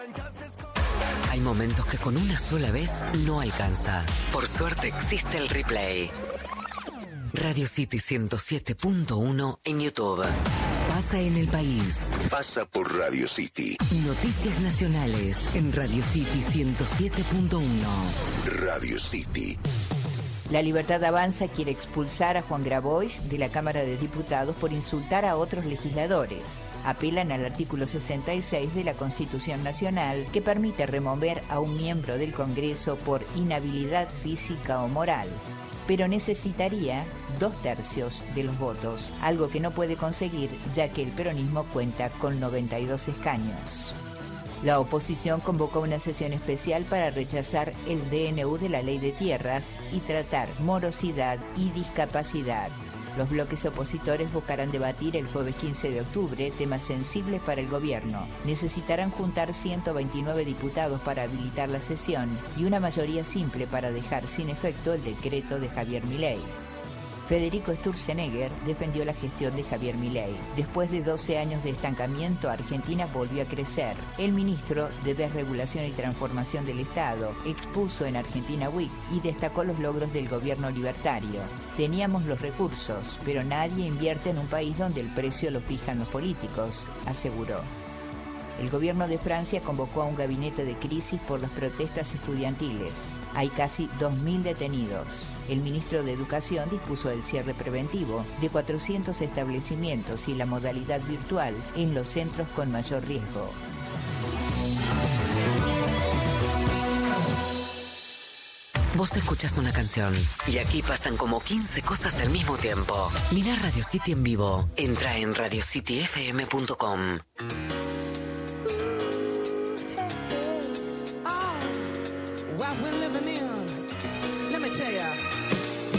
Hay momentos que con una sola vez no alcanza. Por suerte existe el replay. Radio City 107.1 en YouTube. Pasa en el país. Pasa por Radio City. Noticias nacionales en Radio City 107.1. Radio City. La Libertad Avanza quiere expulsar a Juan Grabois de la Cámara de Diputados por insultar a otros legisladores. Apelan al artículo 66 de la Constitución Nacional, que permite remover a un miembro del Congreso por inhabilidad física o moral, pero necesitaría 2/3 de los votos, algo que no puede conseguir ya que el peronismo cuenta con 92 escaños. La oposición convocó una sesión especial para rechazar el DNU de la Ley de Tierras y tratar morosidad y discapacidad. Los bloques opositores buscarán debatir el jueves 15 de octubre temas sensibles para el gobierno. Necesitarán juntar 129 diputados para habilitar la sesión y una mayoría simple para dejar sin efecto el decreto de Javier Milei. Federico Sturzenegger defendió la gestión de Javier Milei. Después de 12 años de estancamiento, Argentina volvió a crecer. El ministro de Desregulación y Transformación del Estado expuso en Argentina Week y destacó los logros del gobierno libertario. Teníamos los recursos, pero nadie invierte en un país donde el precio lo fijan los políticos, aseguró. El gobierno de Francia convocó a un gabinete de crisis por las protestas estudiantiles. Hay casi 2.000 detenidos. El ministro de Educación dispuso el cierre preventivo de 400 establecimientos y la modalidad virtual en los centros con mayor riesgo. Vos escuchás una canción y aquí pasan como 15 cosas al mismo tiempo. Mirá Radio City en vivo. Entra en radiocityfm.com. What we're living in, let me tell ya.